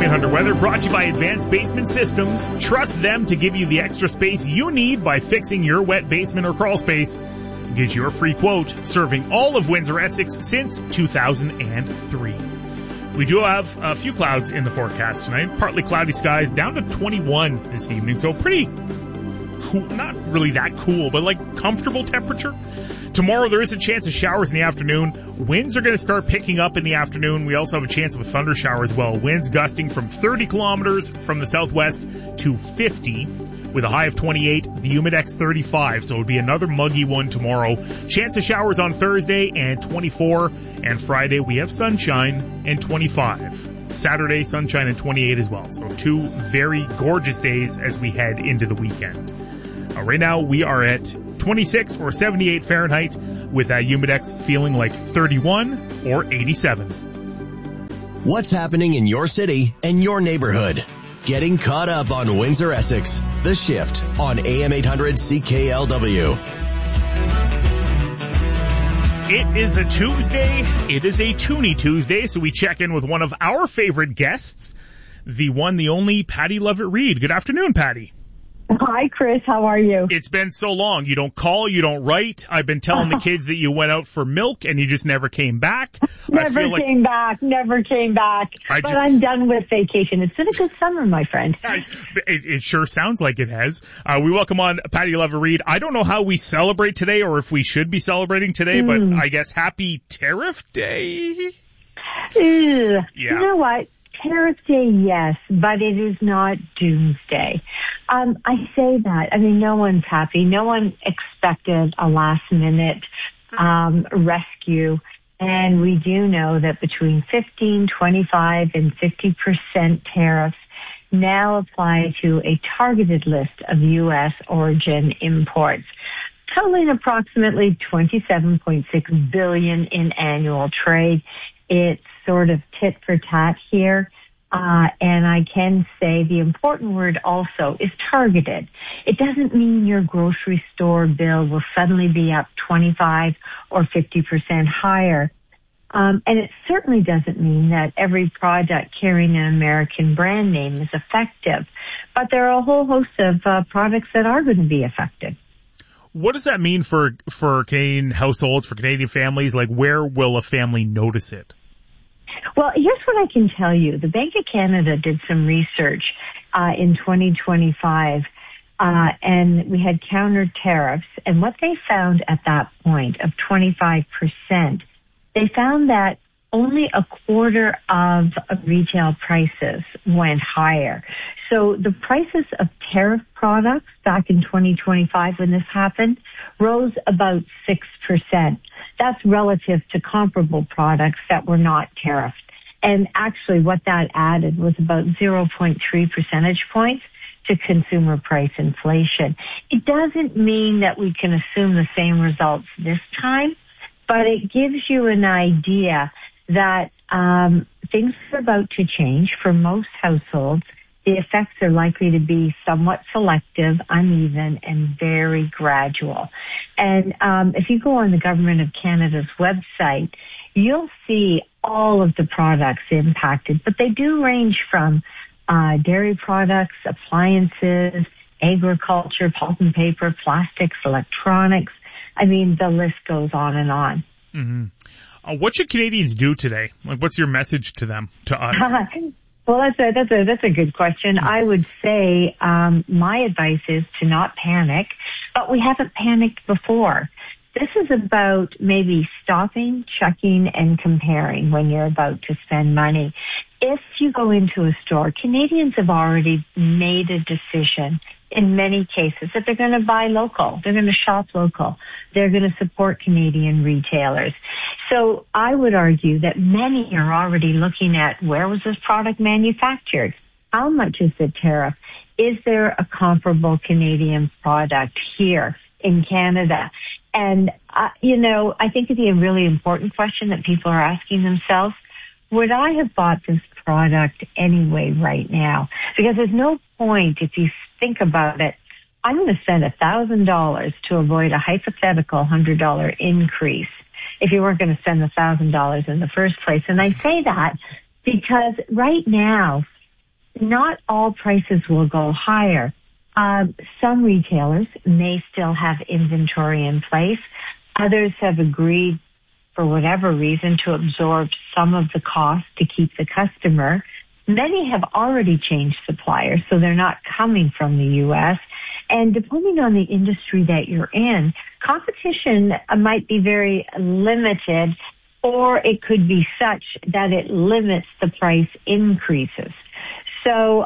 AM800 Weather, brought to you by Advanced Basement Systems. Trust them to give you the extra space you need by fixing your wet basement or crawl space. Get your free quote, serving all of Windsor-Essex since 2003. We do have a few clouds in the forecast tonight. Partly cloudy skies, down to 21 this evening. So pretty cool, not really that cool, but like comfortable temperature. Tomorrow there is a chance of showers in the afternoon. Winds are going to start picking up in the afternoon. We also have a chance of a thunder shower as well. Winds gusting from 30 kilometers from the southwest to 50 with a high of 28, the Humidex 35. So it would be another muggy one tomorrow. Chance of showers on Thursday and 24. And Friday we have sunshine and 25. Saturday, sunshine and 28 as well. So two very gorgeous days as we head into the weekend. Right now we are at 26 or 78 Fahrenheit with that Humidex feeling like 31 or 87. What's happening in your city and your neighborhood? Getting caught up on Windsor-Essex. The Shift on AM800 CKLW. It is a Tuesday. It is a Toonie Tuesday, so we check in with one of our favorite guests, the one, the only Patty Levitt-Reid. Good afternoon, Patty. Hi, Chris. How are you? It's been so long. You don't call, you don't write. I've been telling the kids that you went out for milk and you just never came back. Never came back. But I'm done with vacation. It's been a good summer, my friend. It sure sounds like it has. We welcome on Patty Levitt-Reid. I don't know how we celebrate today or if we should be celebrating today, but I guess happy Tariff Day. Yeah. You know what? Tariff Day, yes, but it is not Doomsday. I say that. I mean, no one's happy. No one expected a last-minute rescue. And we do know that between 15, 25, and 50% tariffs now apply to a targeted list of U.S. origin imports, totaling approximately $27.6 billion in annual trade. It's sort of tit for tat here. And I can say the important word also is targeted. It doesn't mean your grocery store bill will suddenly be up 25 or 50% higher. And it certainly doesn't mean that every product carrying an American brand name is effective. But there are a whole host of products that are going to be affected. What does that mean for Canadian households, for Canadian families? Like, where will a family notice it? Well, here's what I can tell you. The Bank of Canada did some research in 2025, and we had counter tariffs. And what they found at that point of 25%, they found that only a quarter of retail prices went higher. So the prices of tariff products back in 2025 when this happened rose about 6%. That's relative to comparable products that were not tariffed. And actually what that added was about 0.3 percentage points to consumer price inflation. It doesn't mean that we can assume the same results this time, but it gives you an idea that things are about to change for most households. The effects are likely to be somewhat selective, uneven, and very gradual. And if you go on the Government of Canada's website, you'll see all of the products impacted, but they do range from dairy products, appliances, agriculture, pulp and paper, plastics, electronics. I mean, the list goes on and on. Mm-hmm. What should Canadians do today? Like, what's your message to them, to us? Well, that's a good question. I would say my advice is to not panic, but we haven't panicked before. This is about maybe stopping, checking, and comparing when you're about to spend money. If you go into a store, Canadians have already made a decision in many cases that they're going to buy local. They're going to shop local. They're going to support Canadian retailers. So I would argue that many are already looking at where was this product manufactured? How much is the tariff? Is there a comparable Canadian product here in Canada? And, I think it'd be a really important question that people are asking themselves. Would I have bought this product anyway right now? Because there's no point if you think about it. I'm going to spend $1,000 to avoid a hypothetical $100 increase if you weren't going to spend $1,000 in the first place. And I say that because right now, not all prices will go higher. Some retailers may still have inventory in place. Others have agreed, for whatever reason, to absorb some of the cost to keep the customer. Many have already changed suppliers, so they're not coming from the U.S. And depending on the industry that you're in, competition might be very limited, or it could be such that it limits the price increases. So,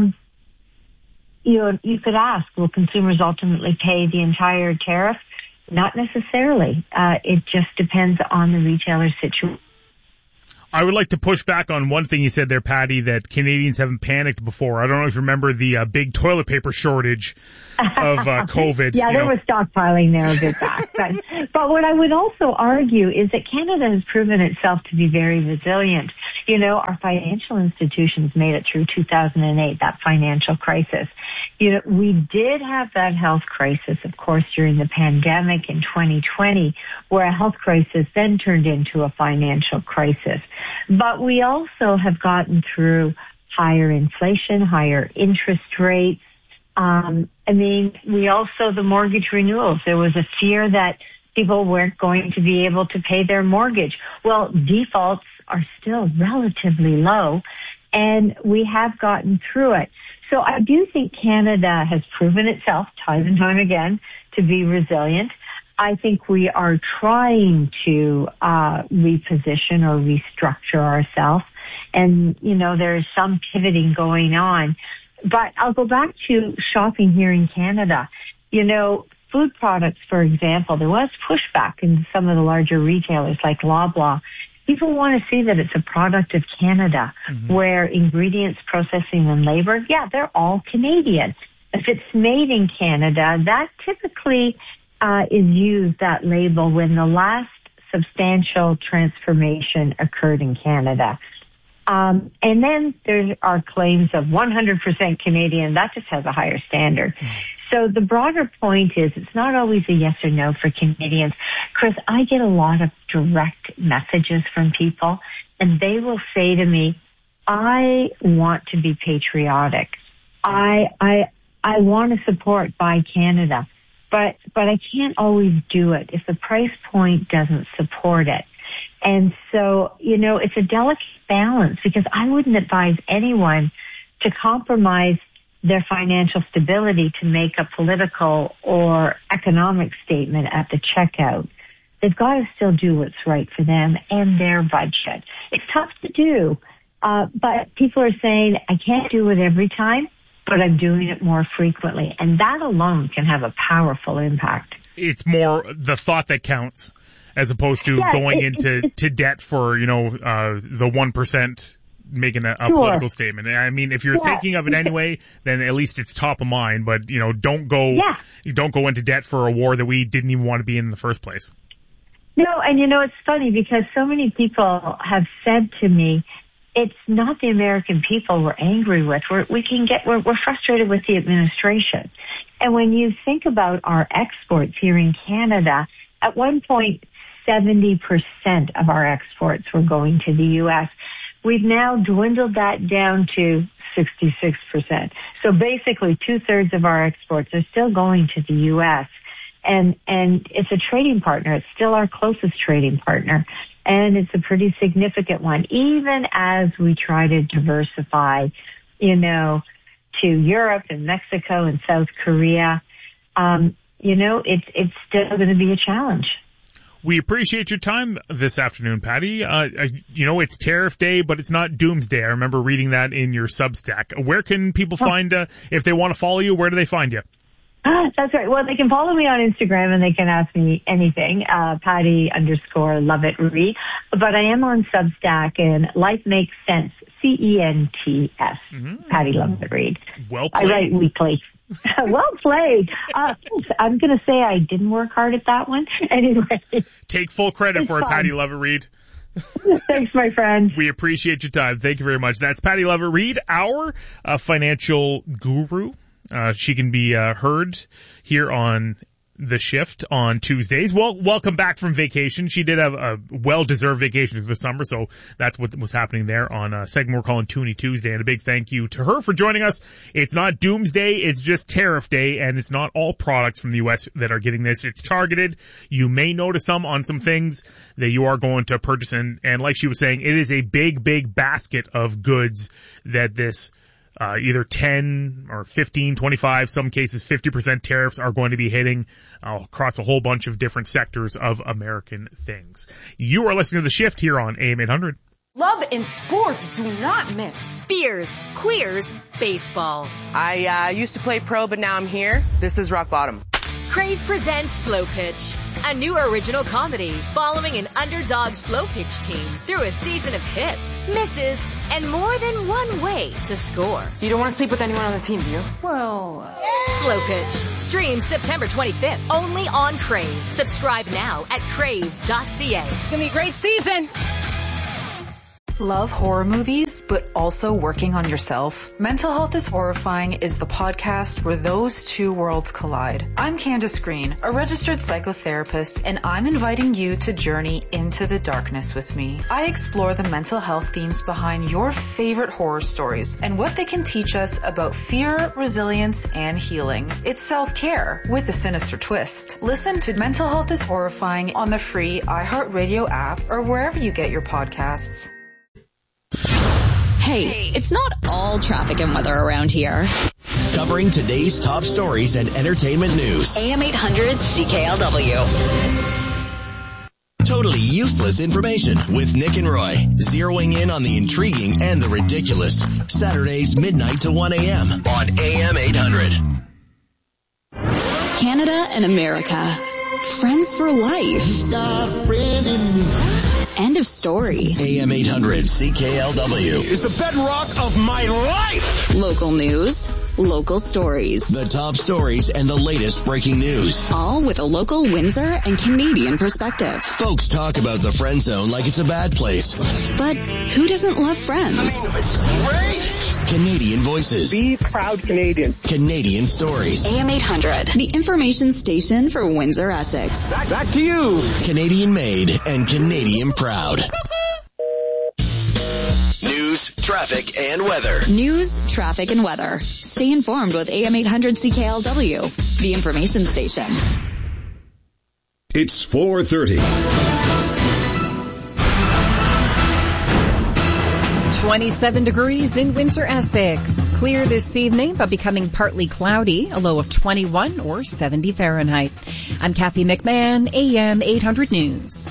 you could ask, will consumers ultimately pay the entire tariff? Not necessarily. It just depends on the retailer's situation. I would like to push back on one thing you said there, Patty, that Canadians haven't panicked before. I don't know if you remember the big toilet paper shortage of COVID. Yeah, there was stockpiling there a bit back. But what I would also argue is that Canada has proven itself to be very resilient. Our financial institutions made it through 2008, that financial crisis. We did have that health crisis, of course, during the pandemic in 2020, where a health crisis then turned into a financial crisis. But we also have gotten through higher inflation, higher interest rates. The mortgage renewals, there was a fear that people weren't going to be able to pay their mortgage. Well, defaults are still relatively low, and we have gotten through it. So I do think Canada has proven itself time and time again to be resilient. I think we are trying to reposition or restructure ourselves. And, there is some pivoting going on. But I'll go back to shopping here in Canada. Food products, for example, there was pushback in some of the larger retailers like Loblaw. People want to see that it's a product of Canada, where ingredients, processing, and labor, they're all Canadian. If it's made in Canada, that typically is used, that label, when the last substantial transformation occurred in Canada. And then there are claims of 100% Canadian. That just has a higher standard. So the broader point is it's not always a yes or no for Canadians. Chris, I get a lot of direct messages from people, and they will say to me, I want to be patriotic. I want to support Buy Canada, but I can't always do it if the price point doesn't support it. And so, it's a delicate balance, because I wouldn't advise anyone to compromise their financial stability to make a political or economic statement at the checkout. They've got to still do what's right for them and their budget. It's tough to do, but people are saying, I can't do it every time, but I'm doing it more frequently. And that alone can have a powerful impact. It's more the thought that counts, as opposed to going into debt for, the 1% making a political statement. I mean, if you're thinking of it anyway, then at least it's top of mind, but, don't go into debt for a war that we didn't even want to be in the first place. No, and it's funny because so many people have said to me, it's not the American people we're angry with. We're frustrated with the administration. And when you think about our exports here in Canada, at one point, 70% of our exports were going to the U.S. We've now dwindled that down to 66%. So basically 2/3 of our exports are still going to the U.S. And it's a trading partner. It's still our closest trading partner. And it's a pretty significant one, even as we try to diversify, to Europe and Mexico and South Korea. It's still going to be a challenge. We appreciate your time this afternoon, Patty. It's Tariff Day, but it's not Doomsday. I remember reading that in your Substack. Where can people find, if they want to follow you, where do they find you? That's right. Well, they can follow me on Instagram and they can ask me anything, Patty_Lovitt-Reid. But I am on Substack, and Life Makes Sense, CENTS, Patty Lovitt-Reid. Well played. I write weekly. Well played. I'm going to say I didn't work hard at that one. Anyway. Take full credit for it, Patty Lovitt-Reid. Thanks, my friend. We appreciate your time. Thank you very much. That's Patty Lovitt-Reid, our financial guru. She can be heard here on the shift on Tuesdays. Well, welcome back from vacation. She did have a well-deserved vacation for the summer, so that's what was happening there on a segment we're calling Toonie Tuesday. And a big thank you to her for joining us. It's not Doomsday, it's just Tariff Day, and it's not all products from the U.S. that are getting this. It's targeted. You may notice some on some things that you are going to purchase, and like she was saying, it is a big, big basket of goods that this either 10 or 15, 25, some cases 50% tariffs are going to be hitting across a whole bunch of different sectors of American things. You are listening to The Shift here on AM 800. Love and sports do not mix. Beers, queers, baseball. I used to play pro, but now I'm here. This is rock bottom. Crave presents Slow Pitch, a new original comedy following an underdog slow pitch team through a season of hits, misses, and more than one way to score. You don't want to sleep with anyone on the team, do you? Slow Pitch streams September 25th only on Crave. Subscribe now at crave.ca. It's gonna be a great season. Love horror movies, but also working on yourself? Mental Health is Horrifying is the podcast where those two worlds collide. I'm Candace Green, a registered psychotherapist, and I'm inviting you to journey into the darkness with me. I explore the mental health themes behind your favorite horror stories and what they can teach us about fear, resilience, and healing. It's self-care with a sinister twist. Listen to Mental Health is Horrifying on the free iHeartRadio app or wherever you get your podcasts. Hey, it's not all traffic and weather around here. Covering today's top stories and entertainment news. AM 800 CKLW. Totally useless information with Nick and Roy. Zeroing in on the intriguing and the ridiculous. Saturdays midnight to 1 a.m. on AM 800. Canada and America. Friends for life. End of story. AM 800 CKLW is the bedrock of my life. Local news, local stories. The top stories and the latest breaking news. All with a local Windsor and Canadian perspective. Folks talk about the friend zone like it's a bad place. But who doesn't love friends? It's great. Canadian voices. Be proud Canadian. Canadian stories. AM 800, the information station for Windsor, Essex. Back to you. Canadian made and Canadian proud. News, traffic, and weather. News, traffic, and weather. Stay informed with AM 800 CKLW, the information station. It's 4:30. 27 degrees in Windsor, Essex. Clear this evening, but becoming partly cloudy, a low of 21 or 70 Fahrenheit. I'm Kathy McMahon, AM 800 News.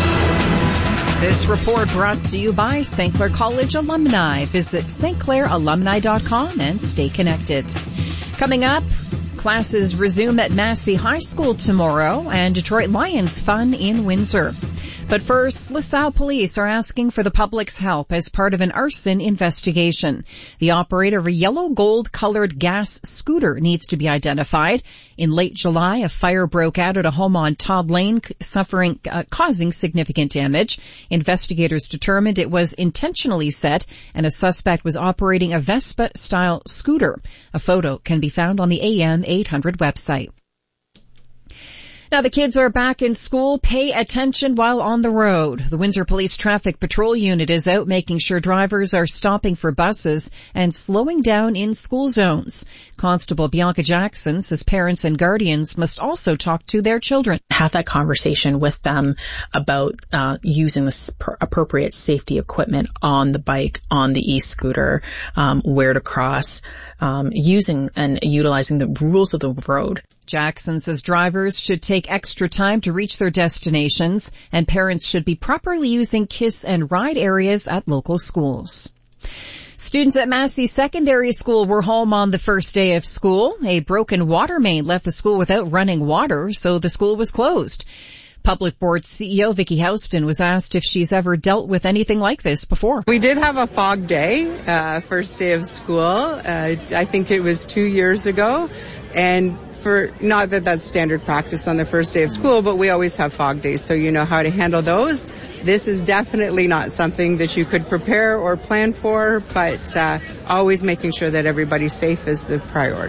This report brought to you by St. Clair College alumni. Visit stclairalumni.com and stay connected. Coming up, classes resume at Massey High School tomorrow and Detroit Lions fun in Windsor. But first, LaSalle police are asking for the public's help as part of an arson investigation. The operator of a yellow gold-colored gas scooter needs to be identified. In late July, a fire broke out at a home on Todd Lane, causing significant damage. Investigators determined it was intentionally set, and a suspect was operating a Vespa-style scooter. A photo can be found on the AM 800 website. Now, the kids are back in school. Pay attention while on the road. The Windsor Police Traffic Patrol Unit is out making sure drivers are stopping for buses and slowing down in school zones. Constable Bianca Jackson says parents and guardians must also talk to their children. Have that conversation with them about using the appropriate safety equipment on the bike, on the e-scooter, where to cross, using and utilizing the rules of the road. Jackson says drivers should take extra time to reach their destinations, and parents should be properly using kiss and ride areas at local schools. Students at Massey Secondary School were home on the first day of school. A broken water main left the school without running water, so the school was closed. Public Board CEO Vicky Houston was asked if she's ever dealt with anything like this before. We did have a fog day, first day of school. I think it was 2 years ago. And for, not that that's standard practice on the first day of school, but we always have fog days, so you know how to handle those. This is definitely not something that you could prepare or plan for, but always making sure that everybody's safe is the priority.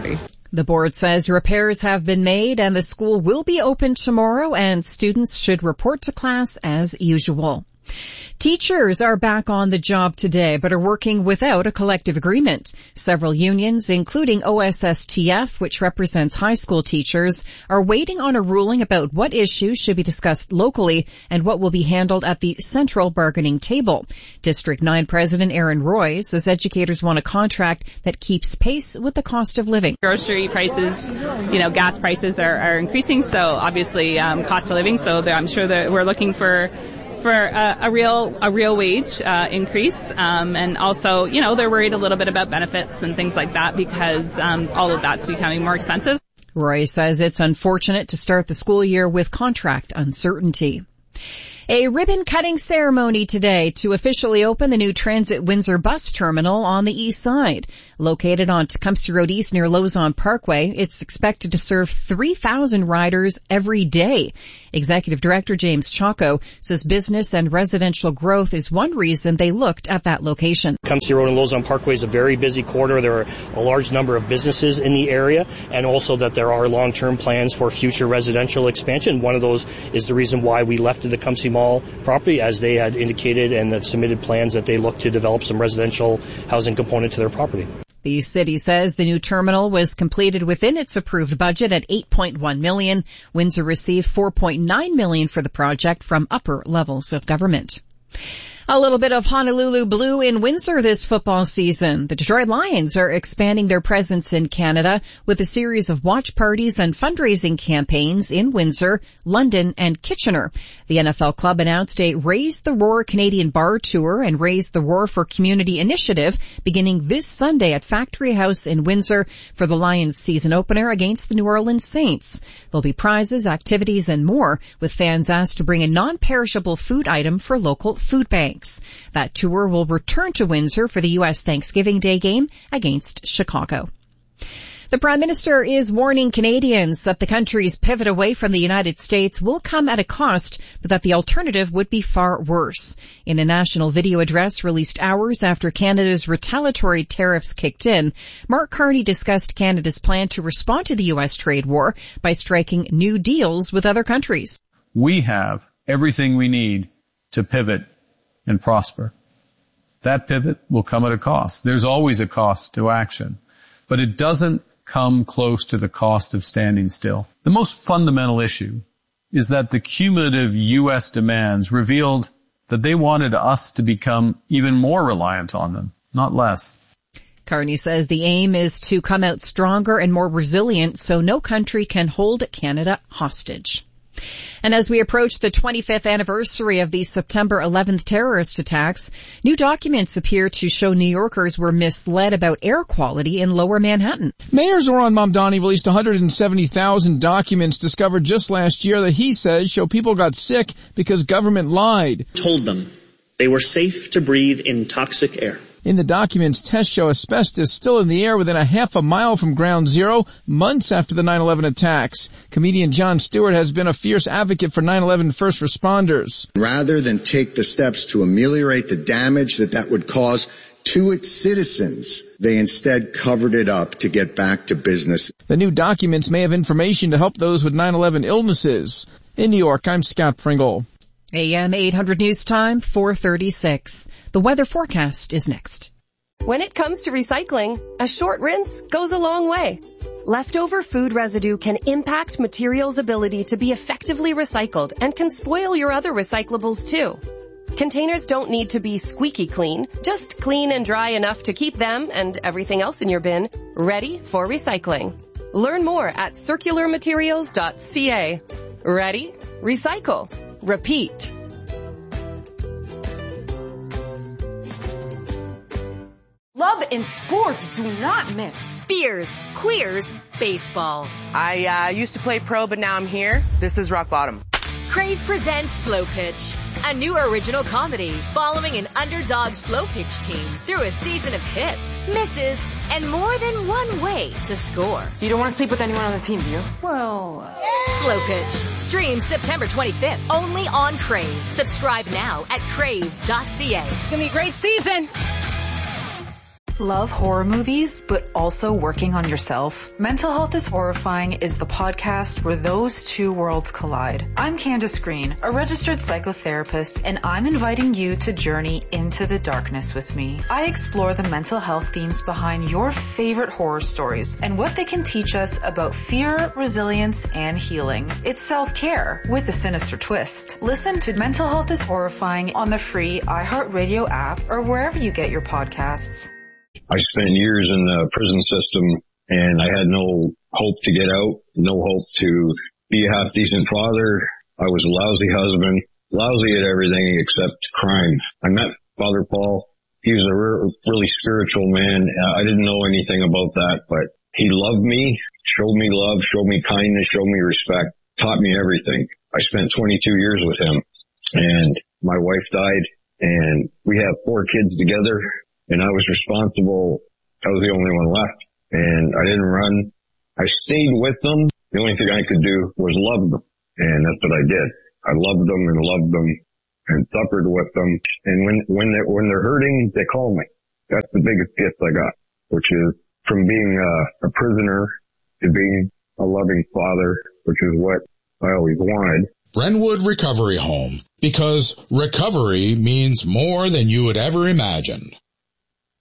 The board says repairs have been made and the school will be open tomorrow and students should report to class as usual. Teachers are back on the job today, but are working without a collective agreement. Several unions, including OSSTF, which represents high school teachers, are waiting on a ruling about what issues should be discussed locally and what will be handled at the central bargaining table. District 9 President Aaron Roy says educators want a contract that keeps pace with the cost of living. Grocery prices, gas prices are increasing, so obviously cost of living, so I'm sure that we're looking for a real wage increase, and also, they're worried a little bit about benefits and things like that because all of that's becoming more expensive. Roy says it's unfortunate to start the school year with contract uncertainty. A ribbon-cutting ceremony today to officially open the new Transit Windsor bus terminal on the east side. Located on Tecumseh Road East near Lausanne Parkway, it's expected to serve 3,000 riders every day. Executive Director James Chaco says business and residential growth is one reason they looked at that location. Tecumseh Road and Lausanne Parkway is a very busy corridor. There are a large number of businesses in the area, and also that there are long-term plans for future residential expansion. One of those is the reason why we left the Tecumseh Mall property, as they had indicated and have submitted plans that they look to develop some residential housing component to their property. The city says the new terminal was completed within its approved budget at $8.1 million. Windsor received $4.9 million for the project from upper levels of government. A little bit of Honolulu blue in Windsor this football season. The Detroit Lions are expanding their presence in Canada with a series of watch parties and fundraising campaigns in Windsor, London, and Kitchener. The NFL club announced a Raise the Roar Canadian Bar Tour and Raise the Roar for Community initiative beginning this Sunday at Factory House in Windsor for the Lions season opener against the New Orleans Saints. There'll be prizes, activities, and more, with fans asked to bring a non-perishable food item for local food banks. That tour will return to Windsor for the U.S. Thanksgiving Day game against Chicago. The Prime Minister is warning Canadians that the country's pivot away from the United States will come at a cost, but that the alternative would be far worse. In a national video address released hours after Canada's retaliatory tariffs kicked in, Mark Carney discussed Canada's plan to respond to the U.S. trade war by striking new deals with other countries. We have everything we need to pivot and prosper. That pivot will come at a cost. There's always a cost to action, but it doesn't come close to the cost of standing still. The most fundamental issue is that the cumulative U.S. demands revealed that they wanted us to become even more reliant on them, not less. Carney says the aim is to come out stronger and more resilient so no country can hold Canada hostage. And as we approach the 25th anniversary of the September 11th terrorist attacks, new documents appear to show New Yorkers were misled about air quality in Lower Manhattan. Mayor Zoran Mamdani released 170,000 documents discovered just last year that he says show people got sick because government lied. Told them they were safe to breathe in toxic air. In the documents, tests show asbestos still in the air within a half a mile from Ground Zero, months after the 9/11 attacks. Comedian Jon Stewart has been a fierce advocate for 9/11 first responders. Rather than take the steps to ameliorate the damage that would cause to its citizens, they instead covered it up to get back to business. The new documents may have information to help those with 9/11 illnesses. In New York, I'm Scott Pringle. AM 800 News Time, 4:36. The weather forecast is next. When it comes to recycling, a short rinse goes a long way. Leftover food residue can impact materials' ability to be effectively recycled and can spoil your other recyclables too. Containers don't need to be squeaky clean, just clean and dry enough to keep them and everything else in your bin ready for recycling. Learn more at circularmaterials.ca. Ready? Recycle. Repeat. Love and sports do not mix. Beers, queers, baseball. I used to play pro, but now I'm here. This is rock bottom. Crave presents Slow Pitch, a new original comedy following an underdog slow pitch team through a season of hits, misses, and more than one way to score. You don't want to sleep with anyone on the team, do you? Well... Slow Pitch. Streams September 25th, only on Crave. Subscribe now at crave.ca. It's going to be a great season. Love horror movies, but also working on yourself? Mental Health is Horrifying is the podcast where those two worlds collide. I'm Candace Green, a registered psychotherapist, and I'm inviting you to journey into the darkness with me. I explore the mental health themes behind your favorite horror stories and what they can teach us about fear, resilience, and healing. It's self-care with a sinister twist. Listen to Mental Health is Horrifying on the free iHeartRadio app or wherever you get your podcasts. I spent years in the prison system, and I had no hope to get out, no hope to be a half-decent father. I was a lousy husband, lousy at everything except crime. I met Father Paul. He was a really spiritual man. I didn't know anything about that, but he loved me, showed me love, showed me kindness, showed me respect, taught me everything. I spent 22 years with him, and my wife died, and we have 4 kids together. And I was responsible. I was the only one left. And I didn't run. I stayed with them. The only thing I could do was love them. And that's what I did. I loved them and suffered with them. And when they're hurting, they call me. That's the biggest gift I got, which is from being a prisoner to being a loving father, which is what I always wanted. Brentwood Recovery Home, because recovery means more than you would ever imagine.